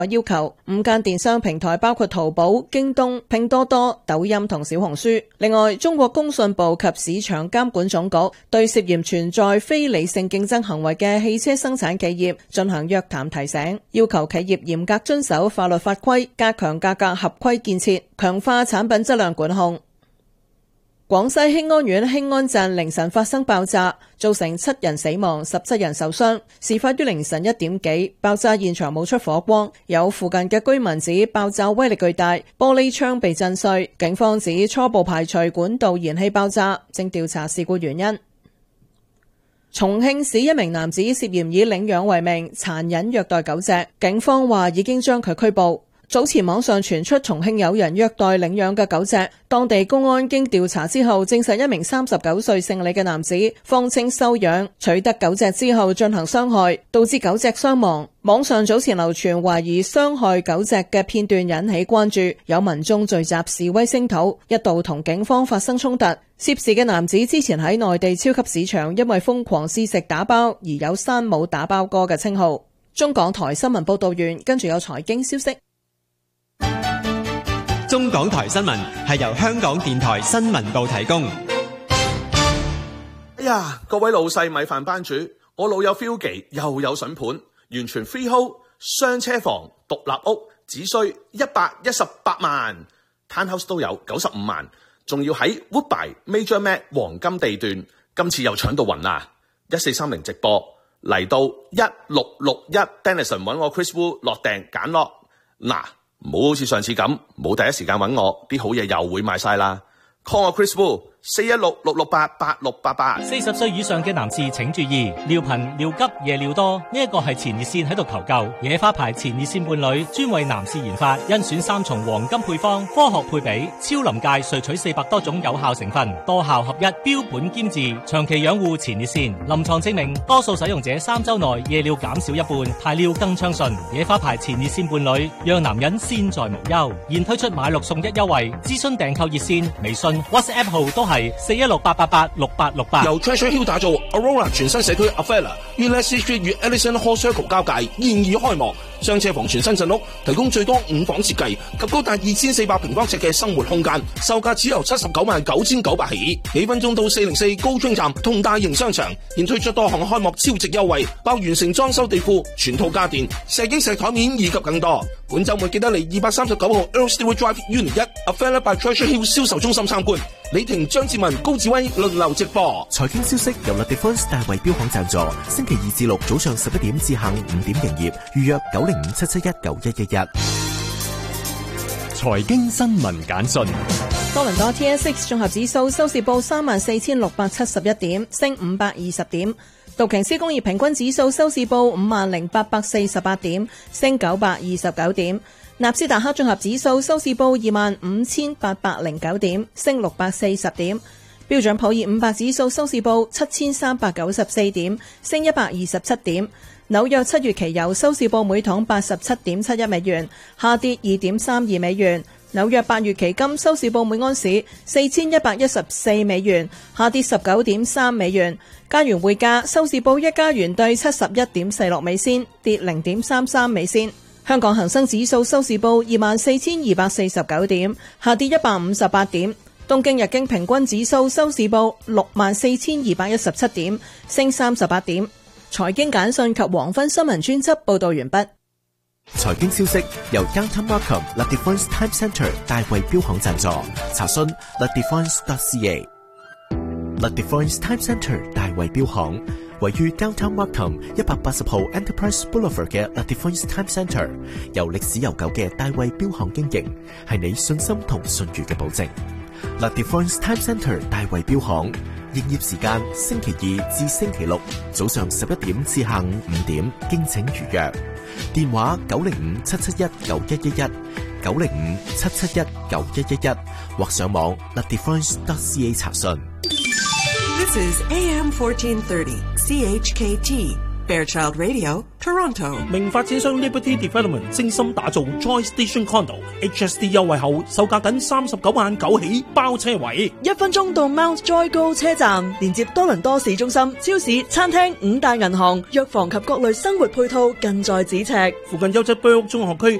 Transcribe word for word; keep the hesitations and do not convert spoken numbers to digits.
要求五間電商平台包括淘寶、京東、拼多多、抖音同小紅書。另外，中國工信部及市場監管總局對涉嫌存在非理性競爭行為嘅汽車生產企業進行約談提醒，要求企業嚴格遵守法律法規，加強價格合規建設，強化產品質量管控。廣西興安縣興安鎮凌晨發生爆炸，造成七人死亡、十七人受傷。事發於凌晨一點幾，爆炸現場冒出火光，有附近嘅居民指爆炸威力巨大，玻璃窗被震碎。警方指初步排除管道燃氣爆炸，正調查事故原因。重慶市一名男子涉嫌以領養為名殘忍虐待狗隻，警方話已經將佢拘捕。早前網上傳出重慶有人虐待領養嘅狗隻，當地公安經調查之後證實一名三十九歲姓李嘅男子謊稱收養取得狗隻之後進行傷害，導致狗隻傷亡。網上早前流傳懷疑傷害狗隻嘅片段引起關注，有民眾聚集示威聲討，一度同警方發生衝突。涉事嘅男子之前喺內地超級市場因為瘋狂試食打包而有山姆打包哥嘅稱號。中港台新聞報道完，跟住有財經消息。 中港台新聞係由香港電台新聞部提供。 哎呀，各位老細米飯班主，我老友 Philgy 又有筍盤，完全 freehold 雙車房獨立屋，只需一百一十八萬 ，townhouse 都有九十五萬，仲要喺 Woodbine Major Mac 黃金地段，今次又搶到暈啦！一四三零直播嚟到一六六一 Denison 揾我 Chris Wu 落訂揀落嗱。唔好好似上次咁，冇第一時間揾我，啲好嘢又會賣晒啦。call 我 Chris Wu 四一六六六八八六八八。 四十歲以上嘅男士請注意，尿頻、尿急、夜尿多，呢一個係前列腺喺度求救。野花牌前列腺伴侶專為男士研發，甄選三重黃金配方，科學配比，超臨界萃取四百多種有效成分，多效合一，標本兼治，長期養護前列腺。臨床證明，多數使用者三周內夜尿減少一半，排尿更暢順。野花牌前列腺伴侶讓男人先在無憂。現推出買六送一優惠，諮詢訂購熱線、微信、WhatsApp 號都係四一六八八八六八六八。 由 Treasure Hill 打造 Aurora 全新社區 Avella 於 Leslie Street 與 Ellison Hall Circle 交界，現已開幕。雙車房全新鎮屋，提供最多五房設計及高達二千四百平方尺嘅生活空間，售價只由七十九萬九千九百起。幾分鐘到四零四高中站同大型商場，現推出多項開幕超值優惠，包完成裝修地庫、全套家電、石英石台面以及更多。本週末記得嚟二百三十九號 Earl Stewart Drive Unit 一 Avella by Treasure Hill 銷售中心參觀。李婷、張志文、高志威輪流直播。 財經消息由 Ladifrance 大衛標行贊助，星期二至六早上十一點至下午五點營業，預約九零五七七一九一一一。 財經新聞簡訊。 多倫多 T S X 綜合指數收市報三萬四千六百七十一點，升五百二十點。道瓊斯工業平均指數收市報五萬零八百四十八點，升九百二十九點。納斯達克綜合指數收市報二萬五千八百零九點，升六百四十點。標準普爾五百指數收市報七千三百九十四點，升一百二十七點。紐約七月期油收市報每桶八十七點七一美元，下跌二點三二美元。紐約八月期金收市報每安士四千一百一十四美元，下跌十九點三美元。加元匯價收市報一加元兌七十一點四六美仙，跌零點三三美仙。香港恒生指數收市報二萬四千二百四十九點，下跌一百五十八點。東京日經平均指數收市報六萬四千二百一十七點，升三十八點。財經簡訊及黃昏新聞專輯報道完畢。 財經消息由 Downtown Markham Ladifrance Time Centre 大衛標行贊助，查詢 ladifrance dot c a。 Ladifrance Time Centre 大衛標行位於 Downtown Markham 一百八十號 Enterprise Boulevard 嘅 Ladifrance Time Centre， 由歷史悠久嘅大衛標行經營，係你信心同信譽嘅保證。Ladifrance Time Centre 大衛標行營業時間星期二至星期六早上十一點至下午五點，敬請預約。電話九零五七七一九一一一，九零五七七一九一一一，或上網 ladifrance dot c a 查詢。 This is A M fourteen thirty C H K T Fairchild Radio, Toronto。 名發展商 Liberty Development 精心打造 Joy Station Condo，H S D 優惠後售價僅三十九萬九起，包車位。 一分鐘到 Mount Joy 高車站，連接多倫多市中心、超市、餐廳、五大銀行、藥房及各類生活配套，近在咫尺。 附近優質居屋中學區